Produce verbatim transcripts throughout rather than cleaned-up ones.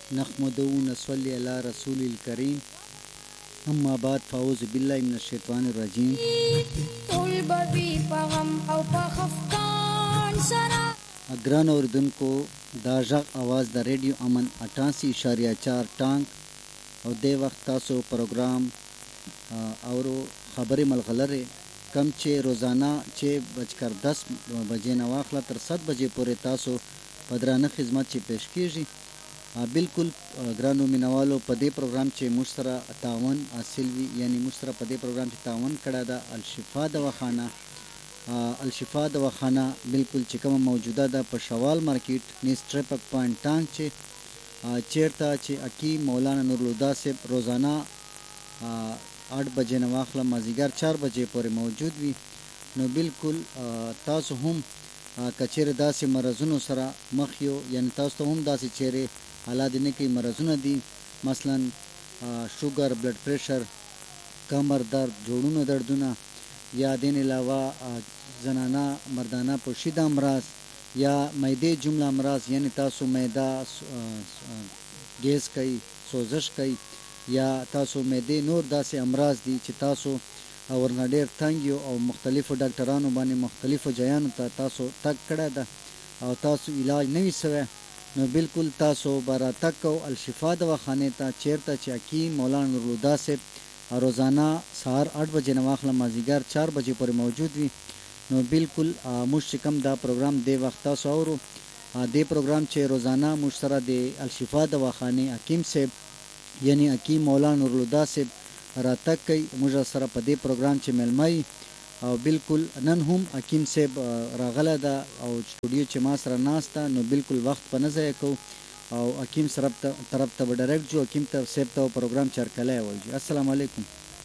نحمده ونصلي على رسول الكريم اما بعد فاعوذ بالله من الشیطان الرجیم. ټول بوي په غم او په خفقان سره ګران اوردونکو دا غږ आवाज د ریډیو امن اٹھاسی اشاریه چار ټانک او د وخت تاسو پروګرام اورو خبرې ملغلره کم چې روزانه چې بجکر دس بجې نه واخله تر ست بجې پورې تاسو په درانه خدمت چې پیش کیږي. بالکل ګرانو مینوالو په دې پروګرام چې موږ سره تعاون حاصل وي یعنی موږ سره په دې پروګرام چې تعاون کړی ده الشفا دواخانه الشفا دواخانه بالکل چې کومه موجوده ده په شوال مارکیټ نیز ټریپک پوینټ ټانک چې چیرته چې اکی مولانا نورالهدی صاحب روزانه آٹھ بجې نه واخله مازدیګر چار بجې پورې موجود وي. نو بالکل تاسو هم کچېرې داسې مرضونو سره مخ یو یعنی تاسو ته هم داسې چیرې حالات نه کوي مرضونه دي مثلا شوګر بلډ پریشر کمر درد جوړونو دردونه یا دین علاوه زنانه مردانه پوشیده امراض یا معدې جمله امراض یعنی تاسو معده ګیس کوي سوزش کوي یا تاسو معدې نور داسې امراض دي چې تاسو ورنه ډېر تنګ یو او مختلفو ډاکټرانو باندې مختلفو ځایانو ته تاسو تګ کړی ده او تاسو علاج نه وي سوی نو بالکل تاسو به راتګ کو الشفا دواخانې ته چیرته چې حکیم مولانا نورالهدی صاحب روزانه سهار آٹھ بجې نه واخله مازدیګر چار بجې پورې موجود وي. نو بالکل موږ چې کوم دا پروګرام دی وخت تاسو اورو دې پروګرام چې روزانه موږ سره د الشفا دواخانې حکیم صاحب یعنی حکیم مولانا نورالهدی صاحب راتګ کوي موږ سره په دې پروګرام چې میلمه او بالکل نن هم حکیم صاحب راغله ده او سټوډیو چې ما سره ناست ده نو بالکل وخت په نه ضایع کوو او حکیم طرف ته به ډایرکټ ځو. حکیم صاحب ته پروګرام چرکلی وایي. السلام علیکم.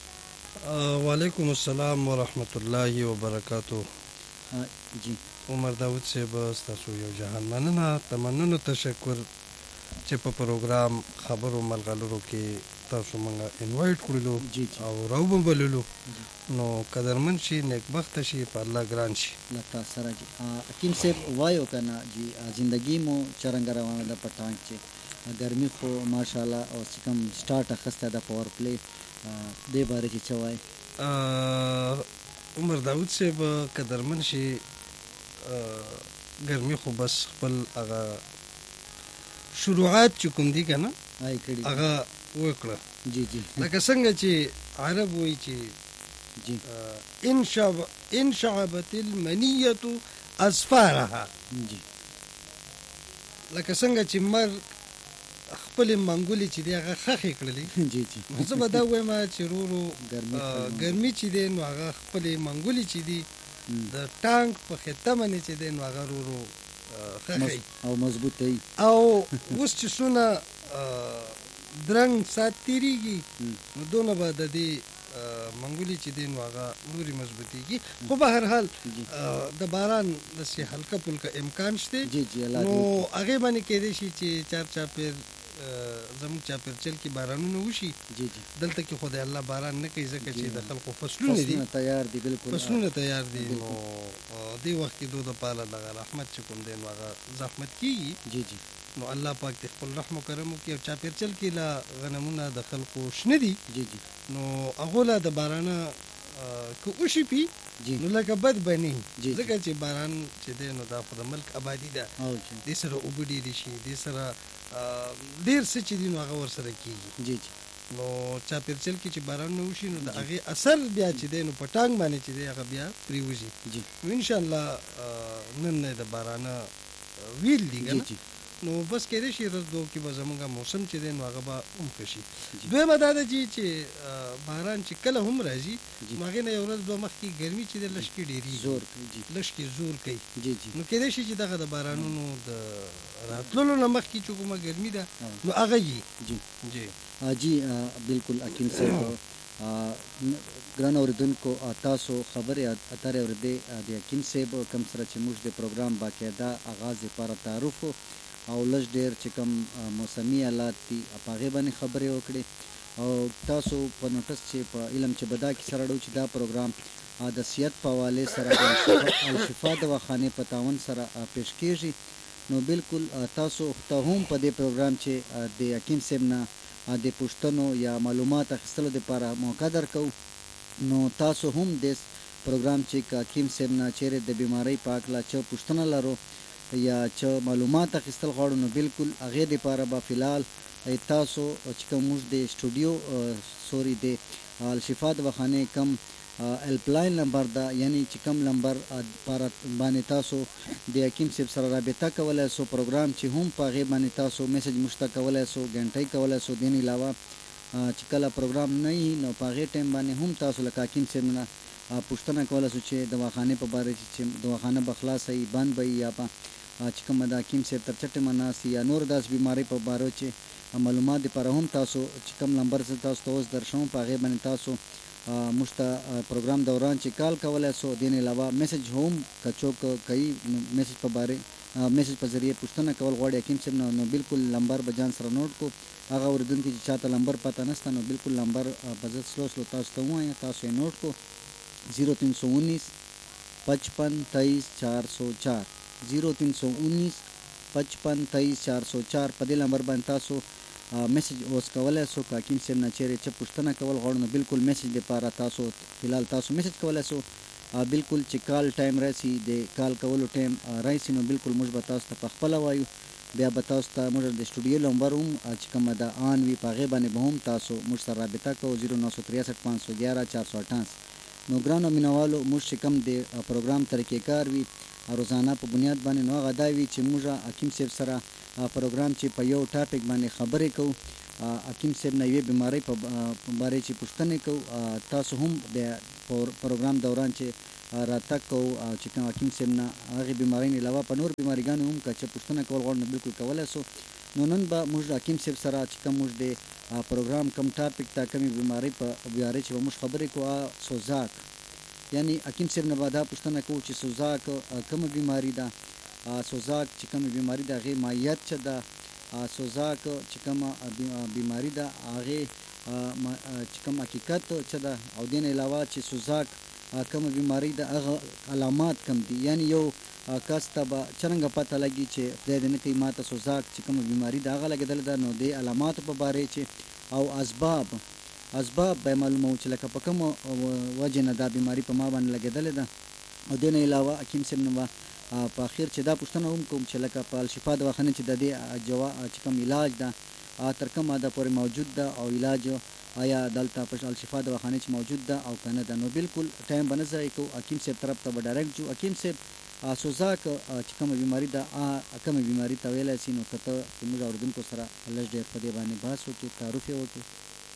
وعلیکم السلام ورحمت الله وبرکاتو. جی عمر داود صاحب ستاسو یو جهان مننه تمنونه تشکر چې په پروګرام خبرو ملغلرو کې تاسو مونږه انوایټ کړلو او راو بللو نو قدرمن شي نیکبخت شي په الله ګران شي لتا سره جی. حکیم صاحب وایو کنه جی زندگی مو چرنګ روانه ده په ټانک چې ګرمي خو ماشاءالله او کوم سٹارټ اخسته ده پاور پلی دې باره کې څه وایي. عمر داود صاحب قدرمن شي ګرمي خو بس خپل هغه شروعات چې کوم دي کنه هغه وکړه جی جی لکه څنګه چې عرب وایي چې جی ان شعب ان شعبت المنيه اصفارها جی لکه څنګه چې مر خپل منګولي چې دی هغه خخې کړلې جی جی زه به دا وایم چې رورو ګرمي چې دی نو هغه خپل منګولي چې دی د ټانک په خطه باندې چې دی نو هغه رورو خخې او مضبوط دی او اوس چې څونه درنګ سات تیریږي نو دونه به د دې منګولي چې دی نو هغه نورې مضبوطېږي خو به هر حال د باران داسې هلکه پلکه امکان شته نو هغې باندې کیدای شي چې چار چاپېر زموږ چاپېرچل کې بارانونه وشي دلته کې خو د الله باران نه کوي ځکه چې د خلکو فصلونه دي تیار دي بالکل فصلونه تیار دي نو دې وخت کې دو د پاله دغه رحمت چې کوم دی نو هغه زحمت کېږي جی جی نو الله پاک دې خپل رحم و کرم وکړي او چاپېرچل کې لا غنمونه د خلکو شنه دي جی جی نو هغو لا د بارانه که وشي پي نو لکه بد به نه وي ځکه چې باران چې دی نو دا خو د ملک آبادي ده دې سره اوبه ډېرې شي دې سره ډېر څه چې دي نو هغه ورسره کېږي جی جی نو چاپېرچل کې چې بارانونه وشي نو د هغې اثر بیا چې دی نو په ټانک باندې چې دی هغه بیا پرېوځي نو انشاءالله نن د بارانه ویل دي که نه نو بس کېدای شي ورځ دوه کې به زموږ موسم چې دی نو هغه به هم ښه شي. دویمه دا ده چې باران چې کله هم راځي نو هغې نه یو ورځ دوه مخکې ګرمي چې دی لږ کې ډېرېږي لږ کې زور کوي نو کېدای شي چې دغه د بارانونو د راتللو نه مخکې چې کومه ګرمي ده نو هغه یي جی جی جی بالکل حکیم صاحب ګران اورېدونکو تاسو خبرې اترې اورېدې د حکیم صاحب کوم سره چې موږ د پروګرام باقاعده آغاز لپاره تعارف او لږ ډېر چې کوم موسمي حالات دي په هغې باندې خبرې وکړې او تاسو په نوټس چې په علم چې به دا کیسه راړو چې دا پروګرام د صحت په حوالې سره د الشفا دواخانې په تعاون سره پیش کېږي نو بالکل تاسو ته هم په دې پروګرام چې د حکیم صاحب نه د پوښتنو یا معلومات اخیستلو دپاره موقع درکوو. نو تاسو هم د پروګرام چې که حکیم صاحب نه چیرې د بیمارۍ په هکله چې پوښتنه لرو یا چې معلومات اخیستل غواړو نو بالکل هغې دپاره به فلحال تاسو چې کوم موږ د سټوډیو سوري د الشفا دواخانې کم هیلپلاین نمبر ده، یعنی چې کوم نمبر پر باندې تاسو د حکیم صاحب سره رابطه کولی سو، پروګرام چې هم په هغې باندې تاسو میسج موږ ته کولی سو، ګنټۍ کولی سو. دې نه علاوه چې کله پروګرام نه وي نو په هغې ټایم باندې هم تاسو لکه حکیم صاحب نه پوښتنه کولی سو چې دواخانې په باره کې چې دواخانه به خلاصه وي بند به وي یا به چې کومه د حکیم صاحب تر چټې مناسي یا نور داسې بیمارۍ په باره چې معلومات دپاره هم تاسو چې کوم نمبر زه تاسو ته اوس درشوم په هغې باندې تاسو موږ ته پروګرام دوران چې کال کولی سو. دې نه علاوه میسج هم که څوک کوي میسج په باره میسج په ذریعه پوښتنه کول غواړي حکیم صاحب نه نو بالکل نمبر به ځان سره نوټ کو. هغه اورېدونکي چې چاته نمبر پته نشته نو بالکل نمبر به زه سلو سلو تاسو ته ووایم، تاسو یې نوٹ کو. زیرو تین سو انیس پچپن تیئیس چار سو چار زیرو تین سو انیس پچپن تیئیس چار سو چار په دې نمبر باندې تاسو میسج اوس کولی سو. که حکیم صاحب نه چیرې څه پوښتنه کول غواړو نو بالکل میسج دپاره تاسو فلحال تاسو میسج کولی سو. بالکل چې کال ټایم راسي د کال کولو ټایم راسي نو بالکل موږ به تاسو ته په خپله وایو، بیا به تاسو ته موږ د سټوډیو نمبر هم چې کومه ده آن وي په هغې باندې به هم تاسو موږ سره رابطه کوو. زیرو نو سو تریاسٹھ پانچ سو گیارہ چار سو اٹھاسی. نو ګرانو مینوالو موږ چې کوم د پروګرام طریقې کار وي روزانه په بنیاد باندې نو هغه دا وي چې موږ حکیم صاحب سره پروګرام چې په یو ټاپک باندې خبرې کوو، حکیم صاحب نه یوې بیمارۍ په باره چې پوښتنې کوو. تاسو هم د پروګرام دوران چې راتګ کوو چې کوم حکیم صاحب نه هغې بیمارۍ نه علاوه په نور بیماریګانو هم که چې پوښتنه کول غواړو نو بالکل کولی سو. نو نن به موږ حکیم صاحب سره چې کوم موږ د پروګرام کم ټاپک ته کمې بیمارۍ په باره چې به موږ خبرې کوو سوزاک، یعنی حکیم صاحب نه به دا پوښتنه کوو چې سوزاک کومه بیماري ده، سوزاک چې کومه بیماري ده هغې ماهیت څه ده، سوزاک چې کومه بیماري ده هغې چې کوم حقیقت څه ده، او دې نه علاوه چې سوزاک کومه بیماري ده هغه علامات کم دي. یعنی یو کس ته به څرنګه پته لګي چې خدای دې نه کوي ما ته سوزاک چې کومه بیماري ده هغه لګېدلې ده، نو دې علاماتو په باره چې او اسباب اسباب به معلوموو چې لکه په کومه وجې نه دا بیماري په ما باندې لګېدلې ده. او دې نه علاوه حکیم صاحب نه به په اخر چې دا پوښتنه هم کوم چې لکه په الشفا دواخانه چې د دې جوا چې کوم علاج ده تر کومه حده پورې موجود ده او علاج آیا دلته په الشفا دواخانه چې موجود ده او که نه ده. نو بالکل ټایم به نه ضایع کوو، حکیم صاحب طرف ته به ډایرکټ ځو. حکیم صاحب سوزاک چې کومه بیماري ده کومه بیماري ته ویلی سي، نو که ته زموږ اورېدونکو سره لږ ډېر په دې باندې بحث وکړې، تعارف یې وکړې.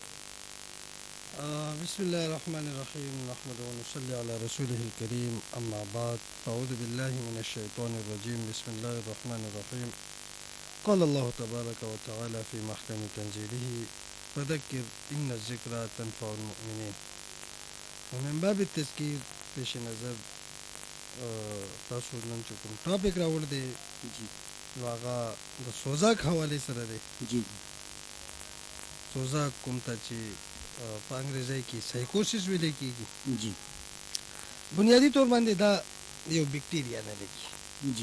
بسم الله الرحمن الرحيم نحمده ونصلي على رسوله الكريم أما بعد فأعوذ بالله من الشيطان الرجيم بسم الله الرحمن الرحيم قال الله تبارك وتعالى في محكم تنزيله فذكر إن الذكرى تنفع المؤمنين. ومن باب التذكير پیش نظر تاسو نن چې کوم ټاپک راوړ دی نو هغه د سوزاک حوالې سره دی. جی سوزاک کوم ته چې په انګریزي کې سایکوسیس ویل کېږي. جی بنیادی طور باندې دا یو بیکټیریا نه دی. جی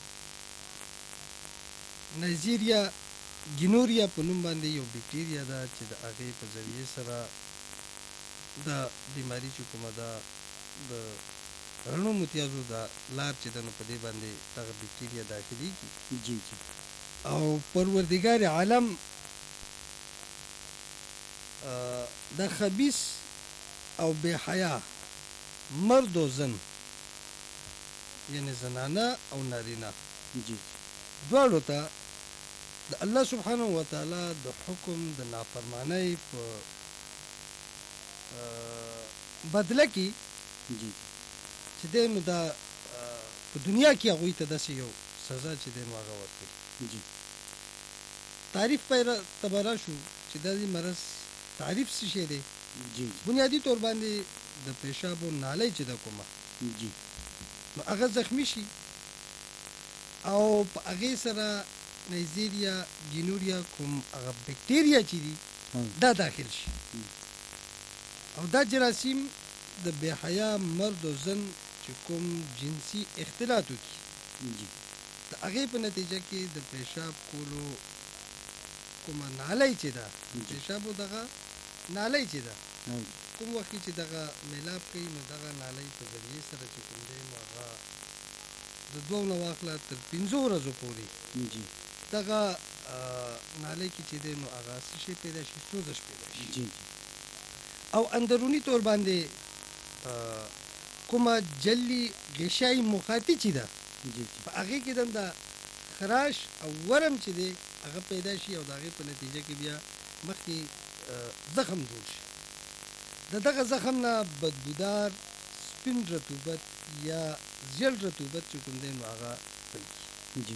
نایجیریا ګینوریا په نوم باندې یو بیکټیریا ده چې د هغې په ذریعې سره دا بیماري چې کومه ده د رڼو متیازو دا لار چې ده نو په دې باندې دغه بیکټیریا داخلېږي. جی جی او پروردګار عالم د خبیث او بے حیا مرد و زن یعنی زنانه او نارینه جی دواړو ته د الله سبحانه وتعالی د حکم د نافرمانۍ په بدله کې جی چې دی نو دا په دنیا کې هغوی ته داسې یو سزا چې دی نو هغه ورکوي. جی تعریف ته به راشو چې دا دې مرض تعریف څه شی دی. جی بنیادي طور باندې د پیشابو نالی چې ده کومه جی نو هغه زخمی شي او په هغې سره نایجیریا ګینوریا کوم هغه بیکټیریا چې دي دا داخل شي او دا جراثیم د بې حیا مرد و زن چې کوم جنسي اختلاط وکړي جی د هغې په نتیجه کې د پیشاب کولو کومه نالی چې ده پیشابو دغه نالی چې ده کوم وخت چې دغه میلاب کوي نو دغه نالی په ذریعې سره چې کوم دی نو هغه د دوو نه واخله تر پنځو ورځو پورې دغه نالی کې چې دی نو هغه څه شی پیدا شي سوزش پیدا شي او اندروني طور باندې کومه جلی غشای مخاطی چې ده په هغې کې دنده خراش او ورم چې دی هغه پیدا شي او د هغې په نتیجه کې بیا مخکې زخم جوړ شي د دغه زخم نه بدبودار سپین رطوبت یا زیړ رطوبت چې کوم دی نو هغه پیږي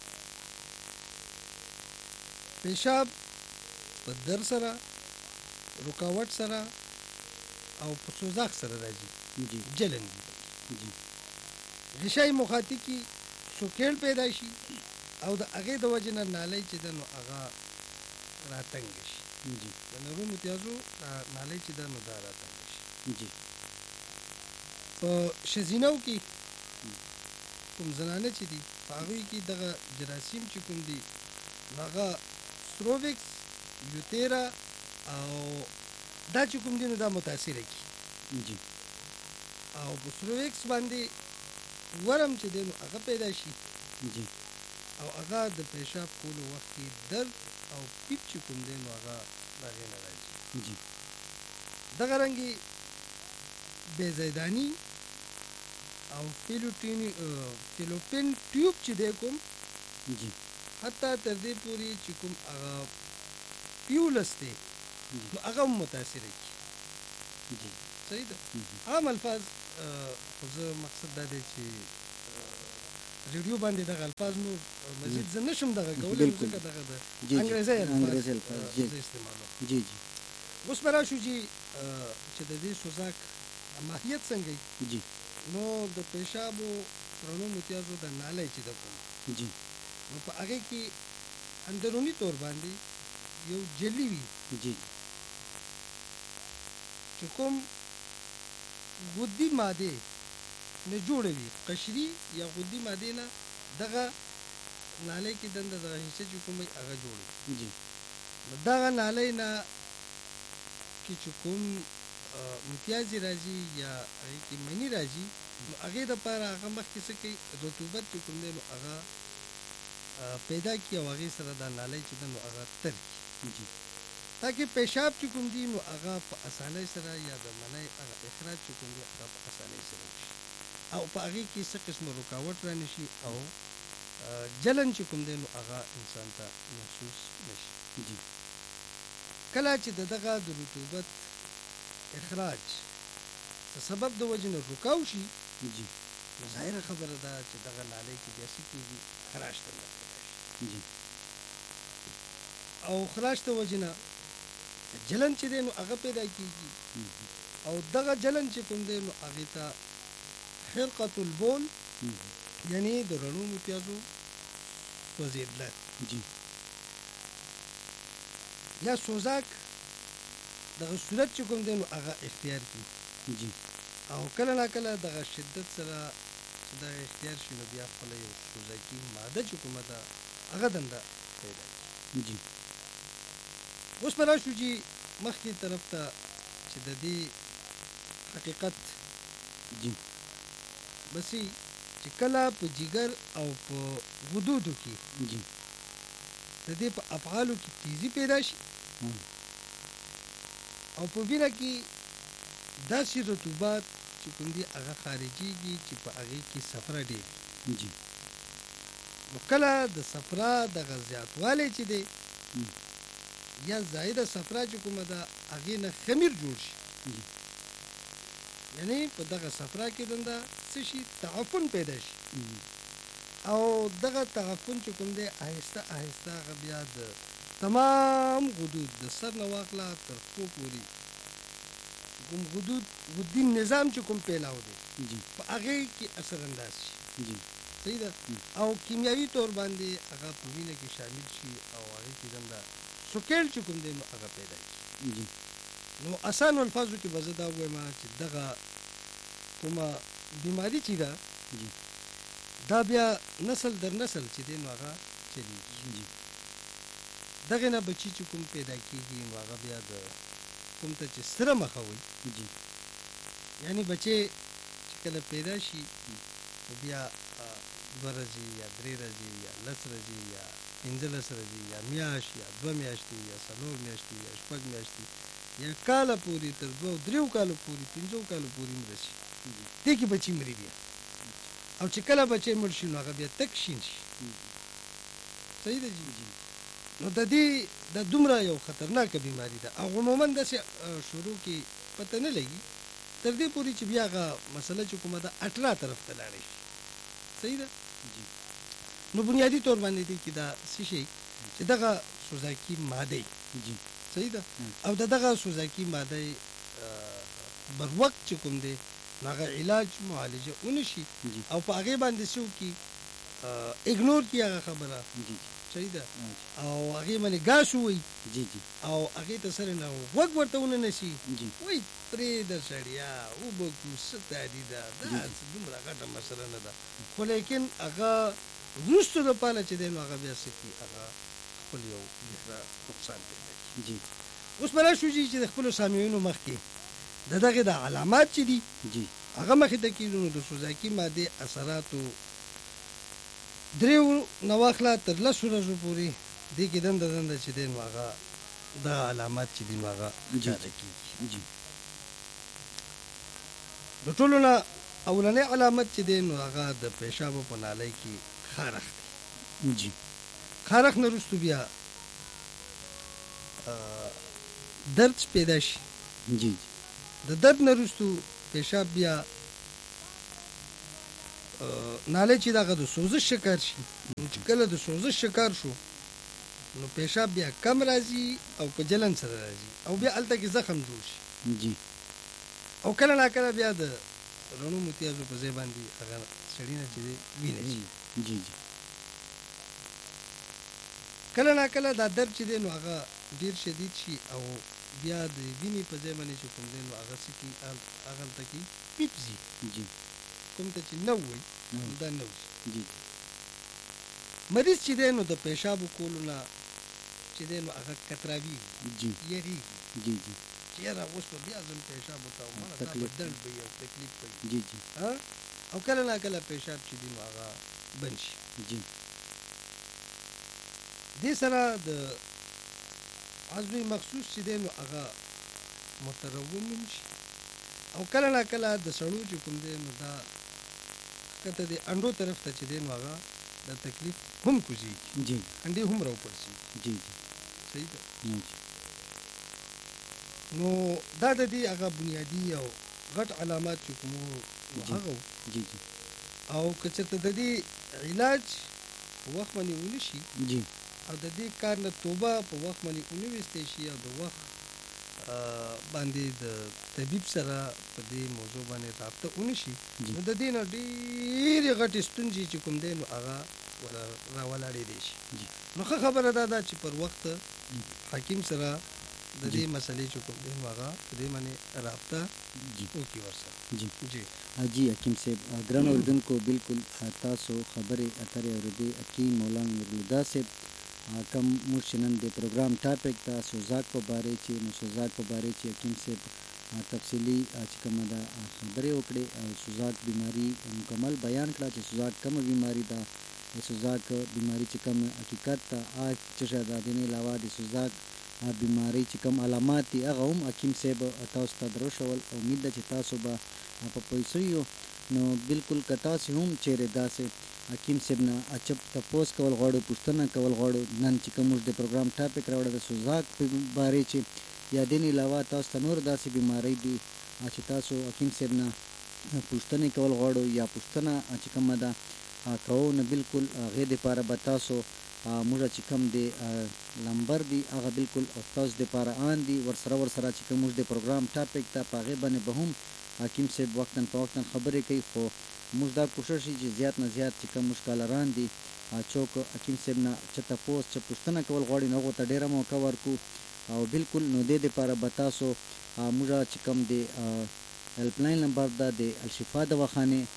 پیشاب په در سره رکاوټ سره او په سوزاک سره راځي جلن غشای مخاطی کې سوکیل پیدا شي او د هغې د وجې نه نالی چې ده نو هغه راتنګ شي د نرو متیازو نالی چې ده نو دا راتنګ شي په ښځینو کې کوم زنانه چې دي په هغوی کې دغه جراثیم چې کوم دي هغه سروویکس یوتیرا او دا چې کوم دي نو دا متاثره کی او په سروویکس باندې ورم چې دی نو هغه پیدا شي او هغه د پیشاب کولو وخت کې درد او پیپ چې کوم دی نو هغه د هغې نه راځي دغه رنګې بېزیداني او فیلوپین ټیوب چې دی کوم حتی تر دې پورې چې کوم هغه پیولس دی نو هغه هم متاثره کی صحیح ده عام الفاظ خو زه مقصد دا دی چې ریډیو باندې دغه الفاظ نور مزید زه نشم دغه کولی ځکه دغه د انګریزي الفاظ زه استعمالوم جی جی اوس به راشو چې چې د دې سوزاک ماهیت څنګه جی نو د پیشابو رڼو متیازو د نالی چې ده کوم جی نو په هغې کې اندروني طور باندې یو جلی وي جی چې کوم غدي ماده نه جوړوي قشري یا غدي ماده نه دغه نالی کې دنده دغه حصه چې کوم وي هغه جوړوي جی دغه نالی نه کې چې کوم امتیازي راځي یا هغې کې مني راځي نو هغې دپاره هغه مخکې څه کوي رطوبت چې کوم دی نو هغه پیدا کړي او هغې سره دا نالی چې ده نو هغه تر کړي تاکہ پیشاب چې کوم دي نو هغه په اسانۍ سره یا د منی هغه اخراج چې کوم دی هغه په اسانۍ سره وشي او په هغې کې څه قسمه رکاوټ رانه شي او جلن چې کوم دی نو هغه انسان ته محسوس نشي کله چې د دغه د رطوبت اخراج د سبب د وجې نه رکاو شي نو ظاهره خبره ده چې دغه نالی کې بیا څه کېږي خراش ته پیدا شي او خراش د وجې نه جلن چې دی نو هغه پیدا کېږي او دغه جلن چې کوم دی نو هغې ته حرقة البول یعنی د رڼو متیازو سوځېدله یا سوزاک دغه صورت چې کوم دی نو هغه اختیار کړي او کله ناکله دغه شدت سره چې دغه اختیار شي نو بیا خپله یو سوزاکي ماده چې کومه ده هغه دنده پیدا کړي اوس به راشو چې مخکې طرف ته چې د دې حقیقت بسې چې کله په جګر او په غدودو کې د دې په افعالو کې تیزی پیدا شي او په وینه کې داسې رطوبات چې کوم دي هغه خارجېږي چې په هغې کې صفرا ډېر نو کله د صفرا دغه زیاتوالی چې دی یا زائده صفرا چې کومه ده هغې نه خمیر جوړ شي یعنی په دغه صفرا کې دنده څه شي تعفن پیدا شي او دغه تعفن چې کوم دی آهسته آهسته هغه بیا د تمام غدود د سر نه واخله تر پښو پورې کوم غدود غدي نظام چې کوم پیلاو دی په هغې کې اثر انداز شي صحیح ده او کیمیاوي طور باندې هغه په وینه کې شامل شي او هغې کې دنده سوکیل چې کوم دی نو هغه پیدا کړي نو اسانو الفاظو کې به زه دا ووایم چې دغه کومه بیماري چې ده دا بیا نسل در نسل چې دی نو هغه چلیږي. دغه نه بچی چې کوم پیدا کیږي نو هغه بیا د کوم ته چې سره مخه وي، یعنی بچی چې کله پیدا شي نو بیا دوه ورځې یا درې ورځې یا لس ورځې یا پنځلس ورځې یا میاشت یا دوه میاشتې یا څلور میاشتې یا شپږ میاشتې یا کاله پورې تر دوه دریو کالو پورې پنځو کالو پورې مړه شي، دې کې بچي مري بیا. او چې کله بچی مړ شي نو هغه بیا تک شین شي. صحیح ده جی. نو د دې د دومره یو خطرناکه بیماری ده او عموما داسې شروع کې پته نه لګي تر دې پورې چې بیا هغه مسله چې کومه ده اټرا طرف ته لاړې شي. صحیح ده جی. نو بنیادی طور باندې دی کې دا څه شي چې دغه سوزاکي ماده جی صحیح ده او دغه سوزاکي ماده بر وخت چې کوم دی هغه علاج معالجه ونشي او په هغه باندې سو کې اګنور کی هغه خبره جی صحیح ده او هغه باندې غاښ وي جی جی او هغه ته سره نه وګ ورته ونه نشي جی وای پرې د سړیا او بګو ستادي ده دا دومره غټه مسله نه ده، خو لیکن هغه روسته د پاله چې دی نو هغه بیا سکی هغه خپل یو نقصان پیدا جی. اوس بل شو چې د خپل سامعینو مخ کې د دغه د علامات چې دي جی هغه مخې ته کېږي نو د سوزاکي ماده اثراتو دریو نواخله تر لسو ورځو پورې دې کې دنده دنده چې دی نو هغه د علامات چې دي نو هغه جاده کېږي جی. د ټولو نه اولنۍ علامت چې دی نو هغه د پیشابو په نالۍ کې خارښ دی جی. خارښ نه وروسته بیا درد پیدا شي جی جی. د درد نه وروسته پیشاب بیا ناله چې دغه د سوزش شکار شي، چې کله د سوزش شکار شو نو پیشاب بیا کم راځي او په جلن سره راځي او بیا هلته کې زخم جوړ شي جی. او کله ناکله بیا د رڼو متیازو په ځای باندې هغه سړي نه چې دی وینه شي جی جی. کله ناکله دا درد چې دی نو هغه ډېر شدید شي او بیا د وینې په ځای باندې چې کوم دی نو هغه څه کي هغه هلته کې پیپ ځي جی. کوم ته چې نه وایي دا نه وځي جی. مریض چې دی نو د پیشابو کولو نه چې دی نو هغه کتراویږي جی یریږي جی جی چې یاره اوس به بیا ځم پیشاب وکړم مړه دا به درد به وي او تکلیف به وي جی جی. او کله ناکله پیشاب چې دی نو هغه بند شي جی. دې سره د عضوي مخصوص چې دی نو هغه مترون شي او کله ناکله د سړو چې کوم دی نو دا کته د انډو طرف ته چې دی نو هغه د تکلیف هم کوزیږي جی. انډې هم راوپړسي جی جی صحیح ده نو دا د دې هغه بنیادی او غټ علامات چې کوم هغه جی جی. او که چېرته د دې علاج په وخت باندې ونشي جی او د دې کار نه توبه په وخت باندې ونیوستې شي او د وخت باندې د طبیب سره په دې موضوع باندې رابطه ونشي نو د دې نه ډېرې غټې ستونزې چې کوم دی نو هغه راولاړېدی شي جی. نو ښه خبره دا ده چې پر وخت حکیم سره د دې مسلې چې کوم دی نو هغه په دې باندې رابطه وکړي ورسره جی جی. جی حکیم صاحب ګران اورېدونکو بالکل تاسو خبرې اترې اورېدې حکیم مولانا نورالهدی صاحب کم موږ چې نن د پروګرام ټاپک د سوزاک په باره چې نو سوزاک په باره چې حکیم صاحب تفصیلي چې کومه ده خبرې وکړې او سوزاک بیماری مکمل بیان کړه چې سوزاک کومه بیماری ده، د سوزاک بیماری چې کوم حقیقت ته آج چې شاید د دې علاوه د سوزاک بیماری چې کوم علامات دي هغه هم حکیم صاحب تاسو ته دروښول. امید ده چې تاسو به په پیسو یو نو بالکل که تاسو هم چیرې داسې حکیم صاحب نه اچپ تپوس کول غواړو پوښتنه کول غواړو نن چې کوم د پروګرام ټاپک راوړه د سوزاک په باره چې یا دې علاوه تاسو ته نور داسې بیماری دي چې تاسو حکیم صاحب نه پوښتنې کول غواړو یا پوښتنه چې کومه ده کوو نو بالکل هغې دپاره به تاسو موږ چې کوم دی نمبر دی هغه بالکل تاسو دپاره آن دي ورسره ورسره چې کوم موږ د پروګرام ټاپک ته په هغې باندې به هم حکیم صاحب وقتاً په وقتاً خبرې کوي، خو موږ دا کوشش چې زیات نه زیات چې کوم موږ کالران دي څوک حکیم صاحب نه چې تپوس چې پوښتنه کول غواړي نو هغو ته ډېره موقع ورکړو او بالکل نو دې دپاره به تاسو موږ چې کوم دی هیلپ لاین نمبر ده د الشفا دواخانې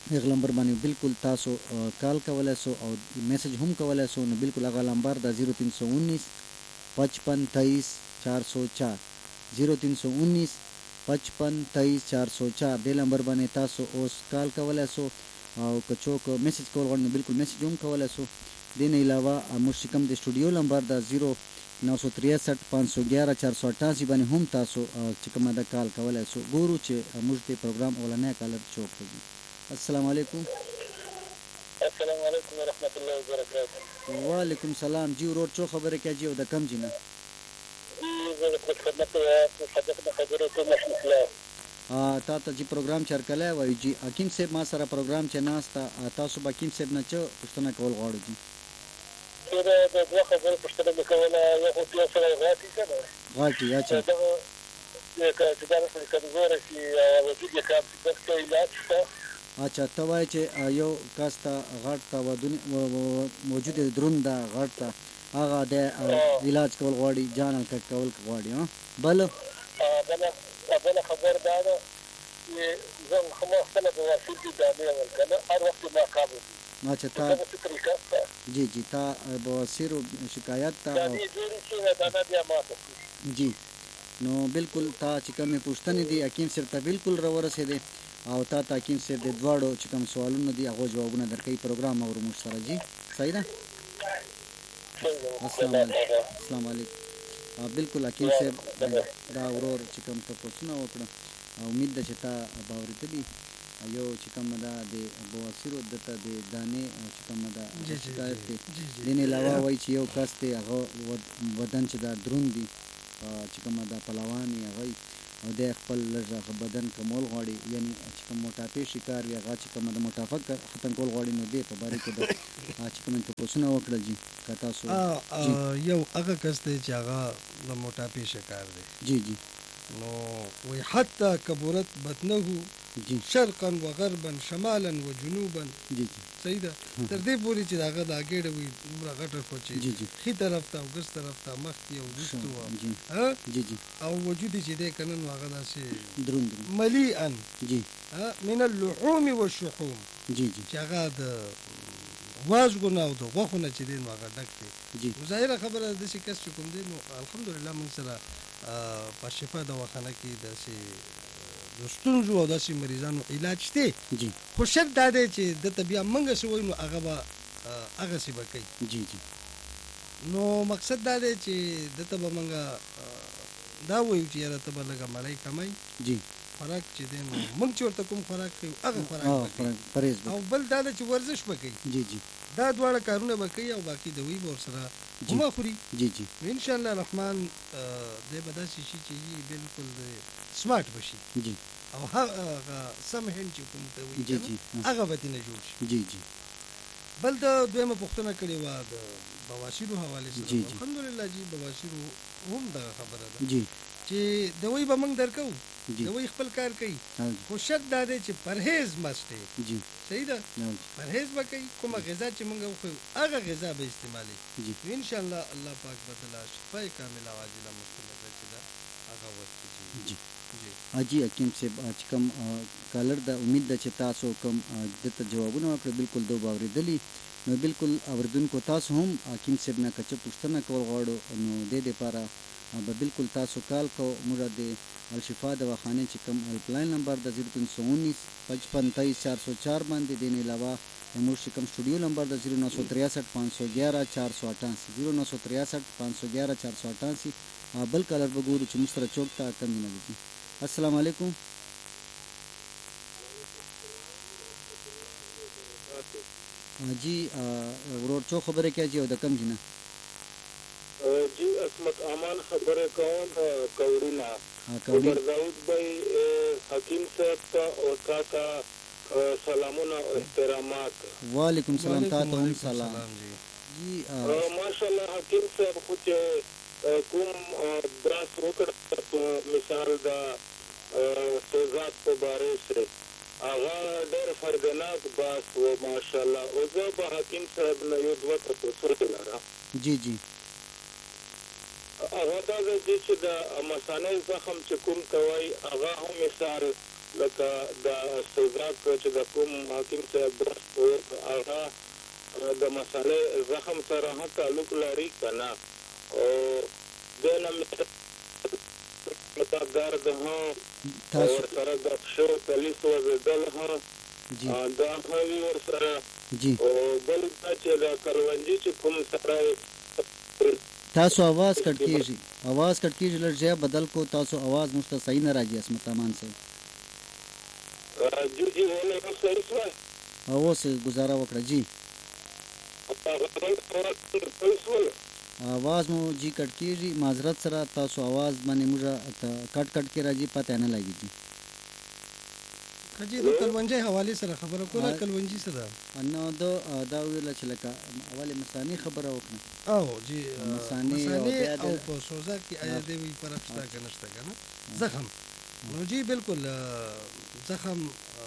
هغه نمبر باندې بالکل تاسو کال کولای سو او میسج هم کولای سو. نو بالکل هغه نمبر د زیرو تین سو انیس پچپن تیئیس چار سو چار زیرو تین سو انیس پچپن تیئیس چار سو چار دې نمبر باندې تاسو اوس کال کولای سو او که څوک میسج کول غواړي بالکل میسج هم کولای سو. دې نه علاوه موږ چې کوم د سټوډیو نمبر د زیرو نو سو تریسٹھ پانچ سو گیارہ چار سو اٹھاسی باندې هم تاسو چې کومه د کال کولای سو. ګورو چې موږ د پروګرام اولنې کالر چوک دی. السلام علیکم. السلام علیکم ورحمۃ اللہ وبرکاتہ. وعلیکم السلام جی ورور چو خبره کې جی او د کم جنہ زه خپل خدمت ته صدق نه خبرې کوم مشکله ا تا ته جی پروګرام چرکلای وای جی حکیم صاحب ما سره پروګرام چې ناستا تاسو با حکیم صاحب نه چ پښتنه کول غواړو جی. دا د دوه خبرو پښتنه کوله یو خو په سره غاټي کنه غاټي اچھا دا چې دا څه کمزور شي او وجود یې کار څه څه علاج شته. اچھا ته وای چې یو کاستا غاټ تا ودون موجود دروند دا غاټ تا هغه د علاج کول غواړي جان کټ کول غواړي ها بل بل بل خبر دا ده چې زه خو خپل د واسطې د دې ول کنه هر وخت ما کابو. اچھا تا جی جی تا بواسیر شکایت تا جی نو بالکل تا چې کومه پوښتنې دي حکیم صاحب ته بالکل را ورسېدې او تا ته حکیم صاحب د دواړو چې کوم سوالونه دي هغه جوابونه درکې. پروګرام اور موږ سره جی صحیح ده. السلام علیکم. السلام علیکم. بالکل حکیم صاحب دا ورور چې کوم تاسو وکړه امید ده چې تا باورېدلی یو چې کوم دا د بواسیرو دته د دانې چې کوم دا شکایت دی. دین علاوه وایي چې یو کس دی هغه بدن چې دا دروند دي چې کوم دا پهلوان هغه او د خپل لږه بدن کمول غواړي یعنی چې کوم موټاپې شکار وي هغه چې کوم د موټافق ختم کول غواړي نو دې په باره کې د چې کوم تاسو وکړل جی که تاسو یو هغه کس دی چې هغه د موټاپې شکار دی جی جی نو وی حتی کبرت بطنه جی شرقا و غربا شمالا و جنوبا جی جی صحیح ده تر دې پورې چې هغه د اګېډه وي دومره غټه خو چې جی جی ښي طرف ته او ګس طرف ته مخکې او وروستو جی ها جی جی او وجود چې دی که نه نو هغه داسې دروند دروند ملیئا جی من اللحوم والشحوم جی جی چې هغه د وازګو نه او د غوښو نه چې دی نو هغه ډک دی. جی نو ظاهره خبره ده داسې کس چې کوم دی نو الحمدلله موږ سره په شفا دواخانه کې داسې د ستونزو او داسې مریضانو علاج شته. جی خو شرط دا دی چې دته بیا موږ څه وایو نو هغه به هغسې به کوي. جی جی نو مقصد دا دی چې دته به موږ دا وایو چې یاره ته به لږه مړۍ کمئ جی خوراک چې دی نو موږ چې ورته کوم خوراک کوي هغه خوراک به پرهیز او بل دا ده چې ورزش به کوي. جی جی دا دواړه کارونه به کوي او باقي دوی به ورسره هم خوري. جی جی نو انشاءالله رحمان دی به داسې شي چې بالکل سمارټ به شي جی او هغه سم هند چې کوم ته وایي جی جی هغه به ترېنه جوړ شي. جی جی بل د دویمه پوښتنه کړې وه د بواسیرو حوالې سره. جی جی الحمدلله جی بواسیرو هم دغه خبره ده جی چې دوی به موږ درکوو جی دوی خپل کار کوي خو شرط دا دی چې پرهیز مست دی. جی صحیح ده پرهیز به کوي کومه غذا چې موږ وخورو هغه غذا به استعمالوي. جی انشاءالله الله پاک به دله شفای کامله او عاجله مستمره چې ده هغه ورکړي. جی اجي حکیم صاحب چې کوم کالر د امید ده چې تاسو کوم دته جوابونه وکړي بالکل دو باورېدلی نو بالکل اوریدونکو تاسو هم حکیم صاحب نه که څه پوښتنه کول غواړو نو دې دپاره به بالکل تاسو کال کو موږ د الشفا دواخانې چې کوم هیلپلاین نمبر د زیرو تین سو انیس پچپن تیئیس چار سو چار باندې دې نه علاوه زموږ چې کوم سټوډیو نمبر د زیرو نو سو تریسٹھ پانچ سو گیارہ چار سو اٹھاسی زیرو نو سو تریسٹھ پانچ سو گیارہ چار سو اٹھاسی بل کالر به ګورو چې موږ سره چوک ته کم نه دي. السلام علیکم. جی ورور چو خبره کې جی او د کم جنہ جی اسمت امان خبره کوم کورینا عمر داود بھائی حکیم صاحب ته او تا ته سلامونه او احترامات. وعلیکم السلام تا ته هم سلام. جی ماشاءالله حکیم صاحب خو چې کوم دراس وکړ په مثال دا سوزات په باره سره هغه ډېر فردناک باس و ماشاءالله او زه به حکیم صاحب نه یو دوه تپوسونه لرم. جی جی هغه دا دی چې د مثانې زخم چې کوم ته وایي هغه هم مثال لکه د سوزاک چې د کوم حکیم صاحب درس وکړ هغه د مسالې زخم سره هم تعلق لري که نه او دې نه مې درد هم ورسره د پښو کلیس وزېدل هم دا هم وي ورسره او بل دا چې د کروندي چې کوم سړی تاسو आवाज کټ کیږي आवाज کټ کیږي لږ ځای بدل کو تاسو आवाज مست صحیح نه راځي اسمت امان سے جی جی ونه صحیح سره اوس گزاره وکړه جی आवाज مو جی کټ کیږي معذرت سره تاسو आवाज باندې موږ کټ کټ کې راځي پته نه لګي جی کجې د کلونجي حواله سره خبره کوله کلونجي سره نو دا دا ویل چې لکه اوله مسانی خبره وکړه او جی مسانی او په سوزا کې آیا دې وی پر افستا کنهشته کنه زخم نو جی بالکل زخم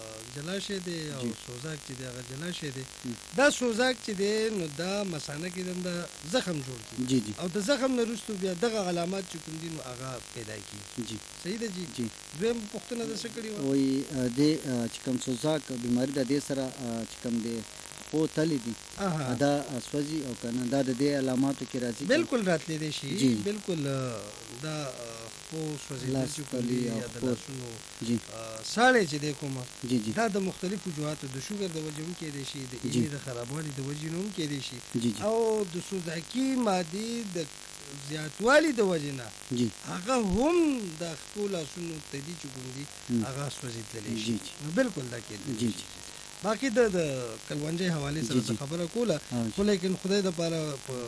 جلاشه دی او سوزاک چې دی هغه جلاشه دی دا سوزاک چې دی نو دا مسانه کې د زخم جوړ کی جی جی او د زخم نه وروسته بیا دغه علامات چې کوم دي نو هغه پیدا کیږي جی صحیح ده جی جی دویم پوښتنه د څه کړی وای د چې کوم سوزاک بیماری د دې سره چې کوم دی او تللی دي دا اسوځي او کنه دا د دې علاماتو کې راځي بالکل راتلې دي شي بالکل دا خو سوځي چې کلی یا د لاسونو جی ساړې چې د کومه جی جی دا د مختلفو وجوهاتو د شوګر د وجې هم کې دي شي د ایجاد د خرابوالي د وجې هم کې دي شي او د سوزاکي مادي د زیاتوالی د وجې نه جی هغه هم د خپل لاسونو تدي چې کوم دي هغه سوځي تللی شي نو بالکل دا کې جی باقي د کلونجي حواله سره خبره کوله خو لیکن خدای د پاره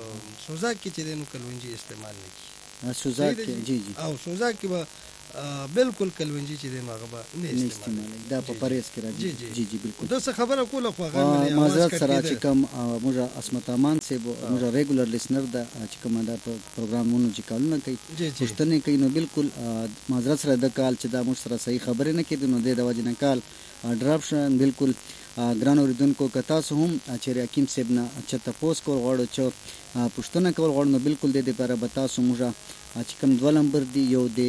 سوزاک کې چې نو کلونجي استعمال نه کی سوزاک جی جی او سوزاک کې به بالکل کلونجي چې دی هغه به نه استعمال دا په پریس کې راځي جی جی بالکل دا څه خبره کوله خو هغه معذرت سره چې کوم موږ اسمت امان سے موږ ریګولر لیسنر دا چې کوم دا پروګرامونو چې کارونه کوي پښتنه کوي نو بالکل معذرت سره د کال چې دا موږ سره صحیح خبره نه کیدو نو د وجه نه کال ډراپ شون بالکل ګران اوریدونکو که تاسو هم چې حکیم صاحب نه چې تاسو کول غواړئ چې پښتنه کول غواړئ نو بالکل د دې لپاره به تاسو موږ چې کوم دوه نمبر دی یو د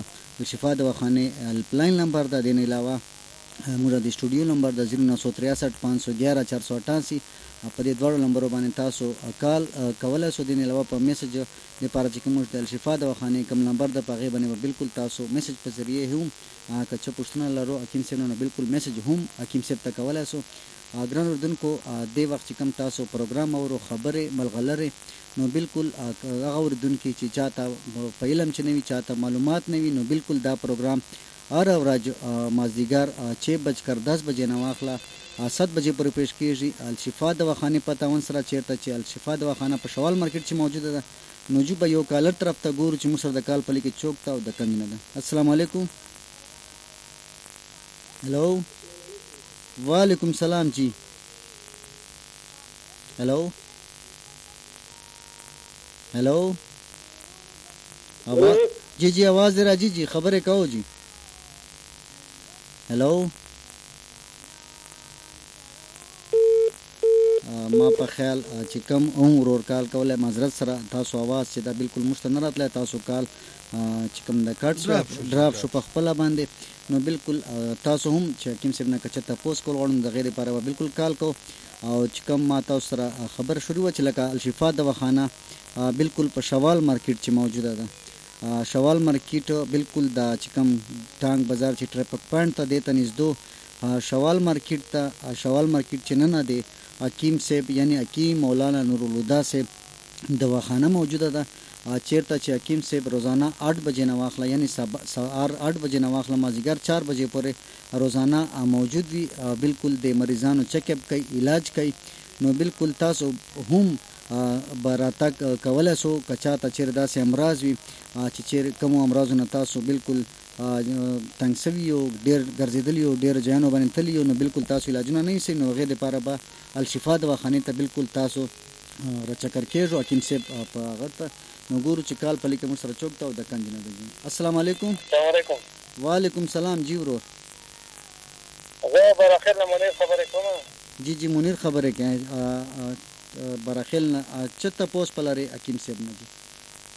شفا دواخانه هیلپ لاین نمبر دا دین علاوه موږ د سټوډیو نمبر د صفر نو تین تین پانچ یک یک چار سو اٹھاسی په دې دوه نمبرو باندې تاسو کال کولای شئ دین علاوه په میسج د لپاره چې کوم د شفا دواخانه کوم نمبر د پغه باندې بالکل تاسو میسج په ذریعه هم که چې پښتنه لرو حکیم صاحب نو بالکل میسج هم حکیم صاحب ته کولای شو ګران اردوونکو د وخت چې کوم تاسو پروګرام او خبره ملغلره نو بالکل هغه اردوونکو چې چاته په علم چې نوي چاته معلومات نوي نو بالکل دا پروګرام هر ورځ مازدیګر چھ بجکر دس بجې نه واخله سات بجې پورې پیش کیږي الشفا دواخانه په تاون سره چیرته چې الشفا دواخانه په شوال مارکیټ چې موجوده ده نو جو به یو کالر طرف ته ګورو چې موږ سره د کال پلي کې چوک تا او د کمینه ده السلام علیکم हेलो वालेकुम सलाम जी हेलो हेलो आवाज जी जी आवाज जरा जी जी खबरें कहो जी हेलो ما په خیال چې کم عمر ور کال کوله معذرت سره تاسو आवाज چې دا بالکل مستند راتله تاسو کال چې کوم د کارت ډراپ شو په خپل باندې نو بالکل تاسو هم چې حکیم صاحب نه کچته پوس کول غواړم د غیر لپاره بالکل کال کو او چې کوم ما تاسو سره خبر شروع چې لکه الشفا دواخانه بالکل په شوال مارکیټ چې موجوده ده شوال مارکیټ بالکل دا چې کوم ټانګ بازار چې ټریفک پوینټ ته دیته نږدې شوال مارکیټ ته شوال مارکیټ چې نه نه دی حکیم صاحب یعنی حکیم مولانا نور الهدى صاحب دواخانه موجوده ده چیرته چې حکیم صاحب روزانه آٹھ بجې نه واخله یعنی سهار آٹھ بجې نه واخله مازیګر چار بجې پورې روزانه موجود وي بالکل د مریضانو چیک اپ کوي علاج کوي نو بالکل تاسو هم براتک کولای شو کچا ته چیر داسې امراض وي چې چیر کوم امراض نه تاسو بالکل تنګ سوي او ډیر ګرځیدلی او ډیر ځانو باندې تلی نو بالکل تاسو علاجونه نه سي نو غیر لپاره به الشفا دواخانه ته بالکل تاسو رچکر کېږو حکیم صاحب په هغه ته نو ګورو چې کال پلي کې مو سره چوک تا او د کنجنه ده السلام علیکم السلام علیکم وعلیکم سلام جی ورو زه براخیل منیر خبرې کوم جی جی منیر خبرې کوي براخیل نه چته پوس پلاره حکیم صاحب نه جی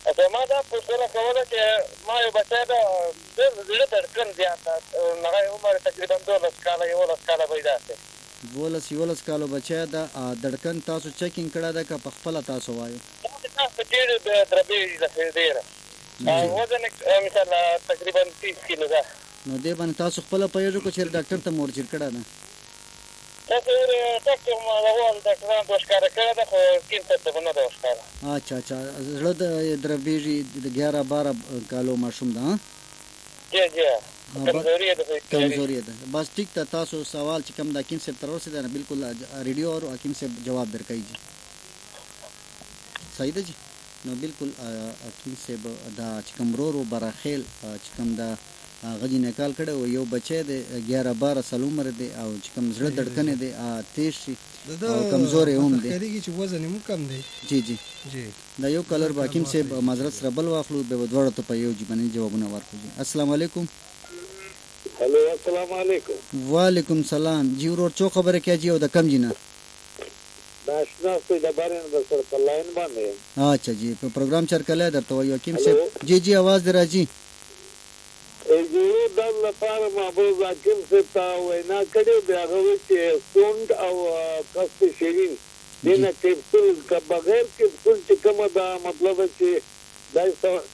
اته ما دا پوښتنه کوله چې ما یو بچی ده ډېر زړه دړکن زیات ده هغه عمر تقریبا دولس کاله یولس کاله به یې داسې دولس یولس کالو بچی ده دړکن تاسو چیکینګ کړی ده که په خپله تاسو وایو تاسو ډېرې دربېږي داسې ډېره وزن مثال تقریبا تیس کیلو ده نو دې باندې تاسو خپله پوهېږو که چېرې ډاکټر ته مو ورجېر کړی ده تاسو ډاکټر ما هغه ډاکټرانو ته ښکاره کړې ده خو کینسر ته به نه ده ښکاره اچھا اچھا زړه د دربېږي د ګیاره باره کالو ماشوم ده جی جی کمزوري ده کمزوري ده بس ټیک ته تاسو سوال چې کوم د حکیم صاحب تر ورسېده نه بالکل ریډیو او حکیم صاحب جواب درکوي جي صحیح ده جی نو بالکل حکیم صاحب دا چې کوم ورو ورو براخیل چې کوم دا هغه جې نکال کړی و یو بچی دی ګیاره باره سال عمر دی او چې کوم زړه دړکنې دی تیز شي او کمزوری هم دی ښکارېږي چې وزن یې هم کم دی جی جی جی دا یو کالر به حکیم صاحب معذرت سره بل واخلو بیا به دواړو ته په یو جي باندې جوابونه ورکړو جي السلام علیکم هلو السلام علیکم وعلیکم سلام جی ورور څو خبره کوي جی او د کم جي نه دا اشنا ستاسو د بارې نه در سره په لاین باندې اچھا جی په پروګرام چرکلی درته وایو حکیم صاحب جی جی اواز دی راځي ایجورو دل لپاره محبوب حکیم صاحب ته وینا کړې د هغه وی چې سونډ او کست شیرین دینه کپسول که بغیر کپسول چې کومه دا مطلب چې دا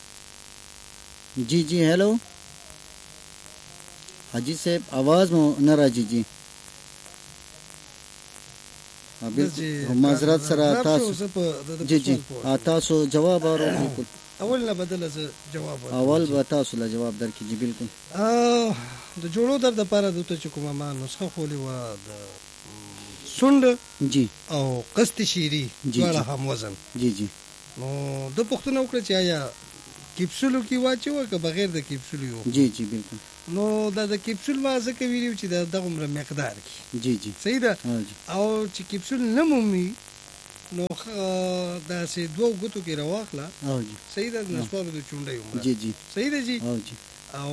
جی جی هلو حاجی صاحب आवाज مو نه راځي جی معذرت سره تاسو جی جی تاسو جواب اورو بالکل اول نه بدله زه جواب ورکړم اول به تاسو له جواب درکړي جی بالکل د جوړو درد لپاره دلته چې کومه ما نسخه خولې وه د سونډ جی او قسط شیري دواړه هم وزن جی جی نو د پوښتنه وکړه چې آیا کپسولو کې واچوه که بغیر د کپسولو یو جی جی بالکل نو دا د کپسول ما ځکه ویلي چې د دغه عمره مقدار کې جی جی صحیح ده او چې کپسول نه مومي نو داسې دوه ګوتو کې راواخله صحیح ده د نسوارو د چونډۍ عمره جی جی صحیح ده جی او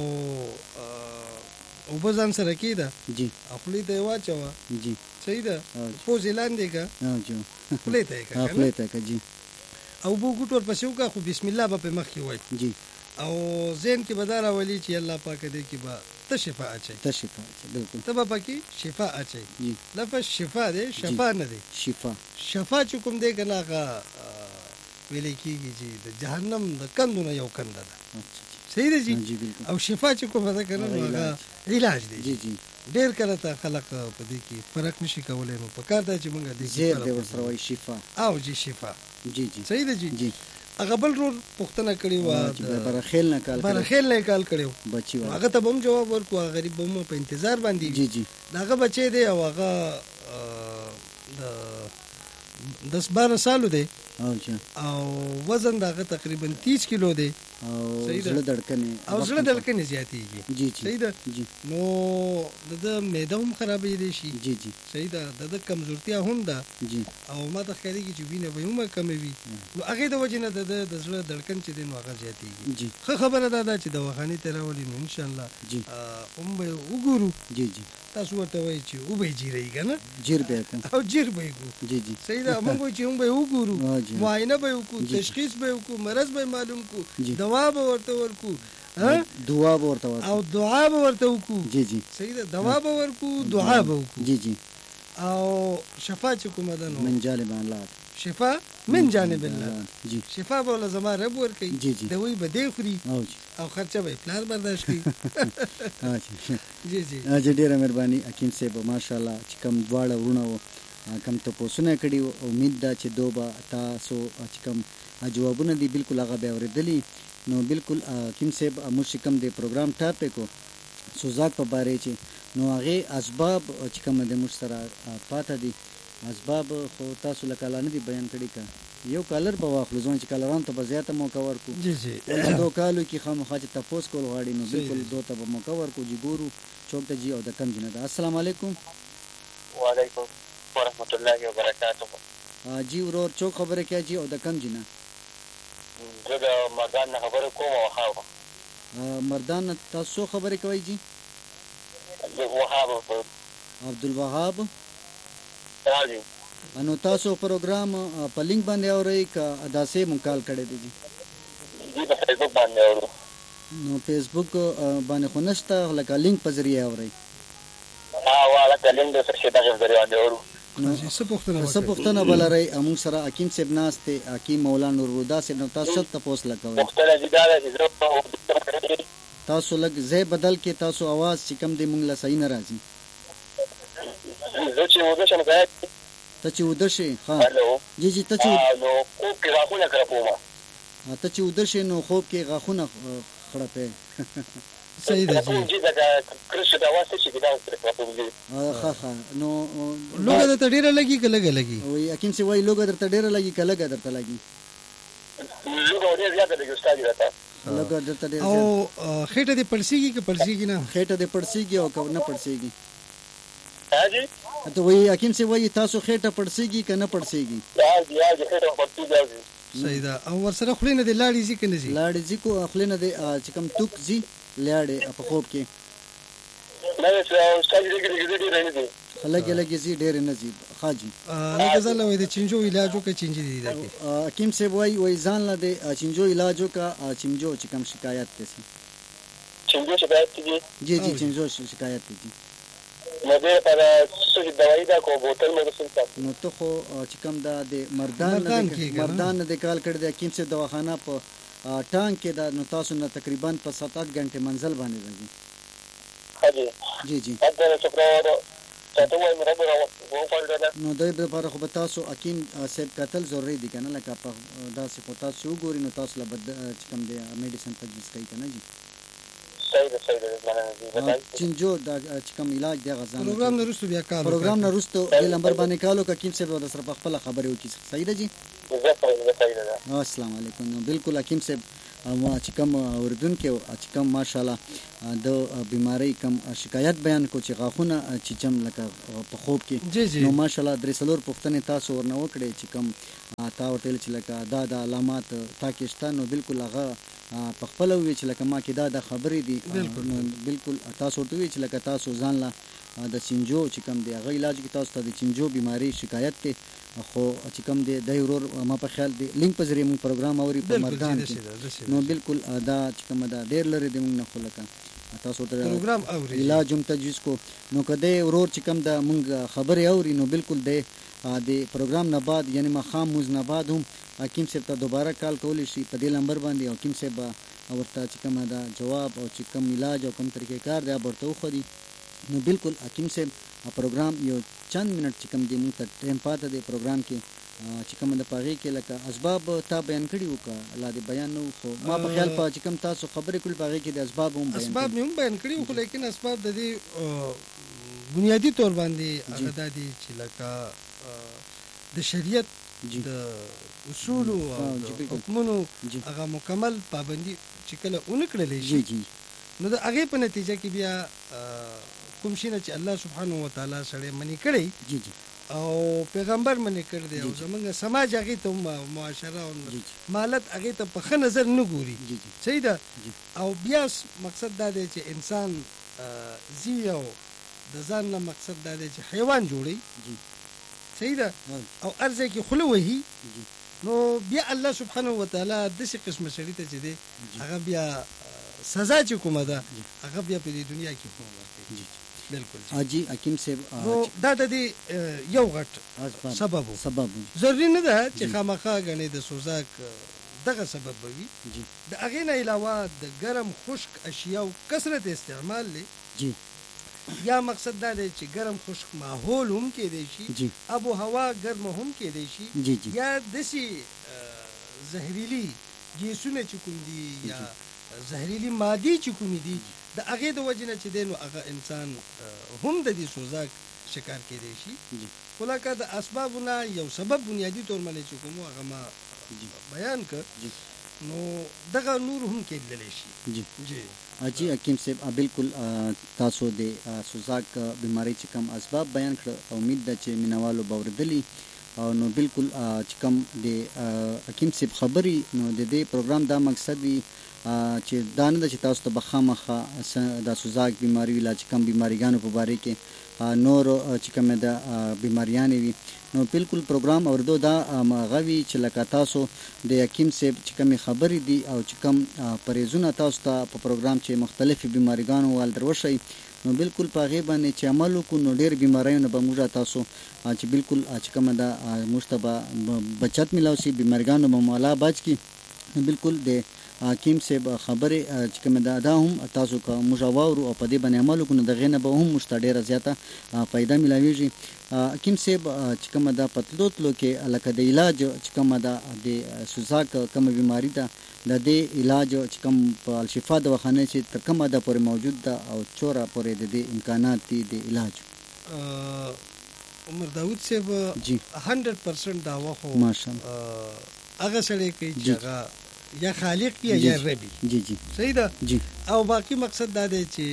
اوبه ځان سره کېده جی او خولې ته یې واچوه جی صحیح ده پوز یې لاندې کړه خولې ته یې کړه خولې ته یې کړه جی او اوبه ګوټ ورپسې وکړه خو بسم الله به پرې مخکې وایي جی او ذهن کې به دا راولي چې الله پاکه دې کې به ته شفا اچوي ته شفا اچوي بالکل ته به پکې شفا اچوي جی لفظ شفا دی شفا نه دی شفا شفا چې کوم دی که نه هغه ویلی کېږي چې د جهنم د کندو نه یو کنده ده صحیح ده جی او شفا چې کومه ده که نه نو هغه علاج دی جی جی ډېر کله ته خلک په دې کې فرق نشي کولی نو پکار ده چې موږ دې زیر دی ورسره وایي شفا او جی شفا جی جی صحیح ده جی جی هغه بل رور پوښتنه کړې وه برخیل نه کال برخیل نه کال کړی و بچي وه هغه ته به هم جواب ورکړو هغه غریب به هم په انتظار باندې جی جی د هغه بچی دی او هغه د دس باره سالو دی او وزن د هغه تقریبا تیس کیلو دی او زړه دړکنې او زړه دړکنې زیاتېږي جی صحیح ده نو د ده معده هم خرابېدی شي جی جی صحیح ده د ده کمزورتیا هم ده جی او ما ته ښکارېږي چې وینه به هم کمه وي نو هغې د وجې نه د ده د زړه دړکن چې دی نو هغه زیاتېږي جی ښه خبره دا ده چې دواخانې ته راولي نو انشاءالله جی هم به وګورو جی جی تاسو ورته وایي چې وبه یې جیروي که نه جیر به یې او جیر به یې کړو جی جی صحیح ده موږ وایو چې موږ به یې وګورو معاینه به یې وکړو تشخیص به یې وکړو مرض به یې معلوم کړو دوا به ورته ورکړو دعا به ورته ورکړو او دعا به ورته وکړو جی جی صحیح ده دوا به ورکړو دعا به وکړو جی جی او شفا چې کومه ده نو من جانب الله شفا من جانب الله جی شفا به له زما رب ورکوي جی جی دوی به دی خوري او خرچه به یې پلار برداشت کړي جی جی جی ډېره مهرباني حکیم صاحب ماشاءالله چې کوم دواړه وروڼه وو کوم تپوسونه کړي وو امید ده چې دو به تاسو چې کوم جوابونه دي بالکل هغه به اورېدلي نو بالکل حکیم صاحب موږ چې کوم د پروګرام ټاپک و سوزاک په باره چې نو هغې اسباب چې کوم د موږ سره پاته دي اسباب خو تاسو له کالانه دي بیان کړي که یو کالر به واخلو ځکه چې کالرانو ته به زیاته موقع ورکړو جی جی دو کالو کې خامخا چې تپوس کول غواړي نو بالکل دو ته به موقع ورکړو چې ګورو څوک ته جي او د کم جنه ده السلام علیکم وعلیکم ورحمت الله وبرکاته جی ورور څوک خبره کوي جي او د کم جنه زه د مردان نه خبره کوم وهاب مردان تاسو خبره کوي جي وهاب عبدالوهاب راځي انو تاسو پروګرام په لینک باندې اورئ که داسې مونږ کال کړی دی جی دې په فیسبوک باندې اورو. نو فیسبوک باندې خو نشته لکه لینک په ذریعه اورئ؟ ها والله لینک د څه شي دغه ذریعه باندې اورو. څه پوښتنه څه پوښتنه به لرئ؟ موږ سره حکیم صاحب ناست دی، حکیم مولانا نورالهدی صاحب نه تاسو څه تپوس لکوئ؟ پوښتنه دې دا ده چې زه تاسو لږ ځای بدل کې تاسو आवाज چې کم دی مونږ له صحیح نه راځي. زه چې وده شم ځای ته چې وده شې ها هلو جی جی ته چې نو خوب کې غاښونه کړپومه ته چې وده شې نو خوب کې غاښونه خړپې صحیح ده جی جی دا کرش دا واسطه چې دا کړپومه ها ها نو لوګه درته ډیره لګي که لګه لګي؟ وای حکیم سی وای لوګه درته ډیره لګي که لګه درته لګي؟ لوګه ډیره زیاته لګي استاد راته لوګه درته ډیره او خېټه دې پړسیږي که پړسیږي نه؟ خېټه دې پړسیږي او که نه پړسیږي؟ ها جی ته وای حکیم سی وای تاسو خېټه پړسیږي که نه پړسیږي؟ ها جی ها جی خېټه پړسیږي. صحیح ده. او ورسره خولې نه دې لاړې ځي که نه ځي؟ لاړې ځي کو خولې نه دې چې کوم توک ځي لاړې په خوب کې نه چې استاد دې کې دې ډیره نه دي لګي لګي زی ډېر نه زی خاجي لکه ځل وای د چنجو علاج وکړي چنجي دي دا کې حکیم صاحب وای وای ځان لا د چنجو علاج وکړه چنجو چې کوم شکایت تسی چنجو شکایت دي جی جی چنجو شکایت دي نو دې پر څه دوايي دا کو بوتل مې وسنځه نو ته خو چې کوم دا د مردان مردان د کال کړ د حکیم صاحب دواخانه په ټانک کې دا نو تاسو نه تقریبا په سات آټ غنټه منزل باندې راځي حاجی جی جی دا څه پرو تاسو وایي مې راغله وو فالډا نو دای په لپاره خو به تاسو حکیم صاحب قتل ضروري دي کنه لکه په داسې خو تاسو وګورئ نو تاسو له بد چې کوم دی میډیسن تجویز کوي کنه جی صحیح ده صحیح ده چنجو دا چې کوم علاج دی غزان پروګرام نه رسو بیا کار پروګرام نه رسو د نمبر باندې کالو حکیم صاحب د سره په خپل خبرې وکړي صحیح ده جی السلام علیکم بالکل حکیم صاحب ما چې کوم اوردونکو چې کوم ماشاءالله د بیماری کم شکایت بیان کو چې غاښونه چې چم لکه په خوب کې نو ماشاءالله درې څلور پوښتنې تاسو ورنه وکړې چې کوم تا ورته چې لکه دا د علامات تا کې شته نو بالکل هغه په خپل وی چې لکه ما کې دا د خبرې دي بالکل تاسو ورته وی چې لکه تاسو ځان لا د چنجو چې کوم دی هغه علاج کې تاسو ته د چنجو بیماری شکایت ته خو چې کوم دی د ورور ما په خیال دی لینک په ذریعہ موږ پروګرام اوري په مردان کې نو بالکل دا چې کوم دا ډیر لري دی موږ نه خلک تاسو ته پروګرام اوري علاج هم تجویز کو نو کده ورور چې کوم دا موږ خبرې اوري نو بالکل دی د پروګرام نه بعد یعنی ما خام موز نه بعد هم حکیم صاحب ته دوباره کال کولی شي په دې نمبر باندې حکیم صاحب ورته چې کوم دا جواب او چې کوم علاج او کوم طریقې کار دی ورته خو دی نو بالکل حکیم صاحب پروګرام یو چند منټ چې کوم دی موږ ته ټایم پاته دی پروګرام کې چې کوم د پاغي کې لکه اسباب تا بیان کړي وکړه لا دې بیان نو خو ما په خیال په چې کوم تاسو خبرې کول پاغي کې د اسباب هم بیان اسباب هم بیان کړي خو لیکن اسباب د دې بنیادی تور باندې هغه د دې چې لکه د شریعت د اصول او حکمونو هغه مکمل پابندي چې کله اونکړلې شي نو د هغه په نتیجه کې بیا کوم شي نه چې الله سبحانه و تعالی سره منی کړی جی جی او پیغمبر منی کړ دی او زمونږ سماج هغه ته معاشره او مالت هغه ته په ښه نظر نه ګوري صحیح ده او بیا مقصد دا دی چې انسان زی او د ځان نه مقصد دا دی چې حیوان جوړي صحیح ده او ارزه کې خلو وهي نو بیا الله سبحانه و تعالی د څه قسم سړی ته چې دی هغه بیا سزا چې کومه ده هغه بیا په دې دنیا کې کومه ورته بالکل اجي حکیم صاحب دا د دې یو غټ سبب سبب ضروري نه ده چې خامخا غني د سوزاک دغه سبب وي د هغه نه علاوه د ګرم خشک اشیاء کثرت استعمال لې جی یا مقصد دا دی چې ګرم خشک ماحول هم کې دی شي ابو هوا ګرم هم کې دی شي یا دسی زهريلي گیسونه چې کوم دي یا زهريلي مادي چې کوم دي د هغه د وجنه چې دینو هغه انسان هم د دې سوزاک شکار کېدی شي ولکه د اسبابونه یو سبب بنیادی تور باندې چې کوم هغه ما بیان کړ نو دغه نور هم کېدلی شي جی جی اجي حکیم صاحب بالکل تاسو د سوزاک بیماری چې کوم اسباب بیان کړ امید ده چې مینوالو باوردلی او نو بالکل چې کوم د حکیم صاحب خبري نو د دې پروګرام دا مقصد وي چې دا نه چې تاسو ته بخامخه د سوزاک بیماری علاج کم بیماریګانو په باره کې نور چې کومه د بیماریانې وي نو بالکل پروګرام اوردو دا غوي چې لکه تاسو د حکیم صاحب چې کومې خبرې دي او چې کوم پرهیزونه تاسو ته په پروګرام چې مختلفې بیماریګانو وال دروشي نو بالکل په هغې باندې چې عمل وکړو نو ډېر بیماریونه به موږ تاسو چې بالکل چې کومه ده موږ ته به بچت میلاو شي بیماریګانو به مو الله بچ کړي نو بالکل د حکیم صاحب خبرې چې کومه ده دا هم تاسو که موږ واورو او په دې باندې عمل وکړو نو د هغې نه به هم موږ ته ډېره زیاته فایده میلاویږي حکیم صاحب چې کومه ده په تلو تلو کې لکه د علاج چې کومه ده د سوزاک کومه بیماري ده د دې علاج چې کوم په الشفا دواخانه چې تر کومه ده پورې موجود ده او چوره پورې د دې امکانات دي د علاج عمر داود صاحب جی هنډرډ پرسنټ دعوا خو ماشاءالله هغه سړی کوي چې هغه یا خالق یا یا ربي جی جی صحیح ده جی او باقی مقصد دا دی چې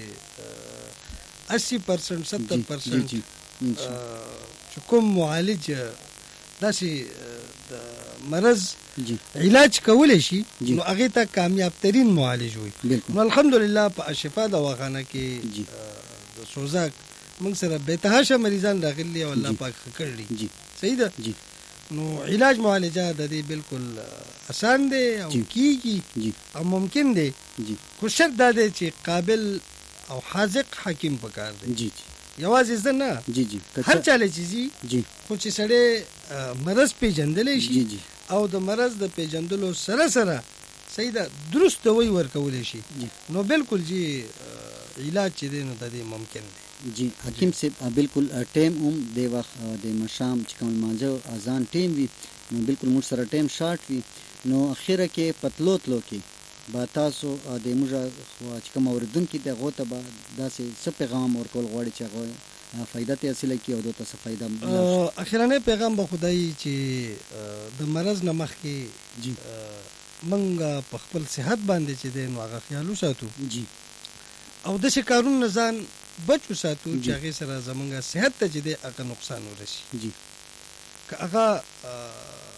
اسی پرسنټ ستر پرسنټ چې کوم معالج داسې د مرض علاج کولی شي نو هغې ته کامیاب ترین معالج وي نو الحمدلله په اشفا دواخانه کې د سوزاک موږ سره بېتحاشه مریضان راغلي او الله پاک ښه کړي صحیح ده نو علاج معالجه د دې بالکل آسان دی او کیږي او ممکن دی خو شرط دا دی چې قابل او حاذق حکیم پکار دی یوازې زه نه هر چاله چې ځي خو چې سړی مرض پیژندلی شي او د مرض د پیژندلو سره سره صحیح ده درست دوی ورکولی شي نو بالکل جی علاج چې دی نو د دې ممکن دی جی حکیم صاحب بالکل ټیم هم د وخت د مشام چې کوم مانځه اذان ټیم وي نو بالکل موږ سره ټیم شارټ وي نو اخیره کې پتلو تلو کې با تاسو د موږ چې کوم اوریدونکي د هغو ته به داسې څه پیغام ورکول غواړي چې هغه فایده ترې حاصله کړي او دوی ته څه فایده اخرنی پیغام به خدای چې د مرض نه مخکې موږ په خپل صحت باندې چې دی نو هغه خیال وساتو جی او داسې کارونو نه ځان بچ وساتو چې هغې سره زموږ صحت ته چې دی هغه نقصان ورسي جی که هغه